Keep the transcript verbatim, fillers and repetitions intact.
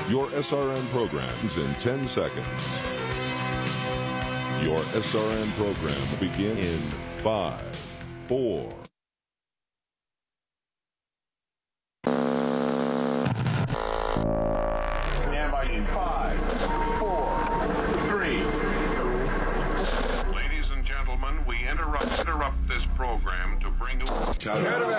Your S R N programs in ten seconds. Your S R N program will begin in five, four. Stand by in five, four, three. Ladies and gentlemen, we interrupt interrupt this program to bring you.